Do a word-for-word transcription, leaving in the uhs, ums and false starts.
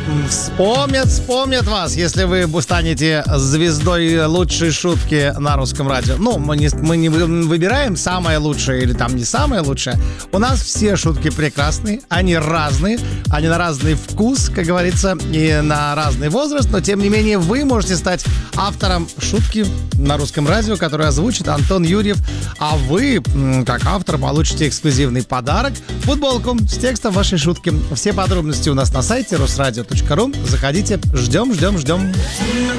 Вспомнят, вспомнят вас, если вы станете звездой лучшей шутки на русском радио. Ну, мы не, мы не выбираем самое лучшее или там не самое лучшее. У нас все шутки прекрасные, они разные, они на разный вкус, как говорится, и на разный возраст, но тем не менее вы можете стать автором шутки на русском радио, которую озвучит Антон Юрьев, а вы, как автор, получите эксклюзивный подарок — футболку с текстом вашей шутки. Все подробности у нас на сайте русрадио точка ру. Заходите, ждем, ждем, ждем.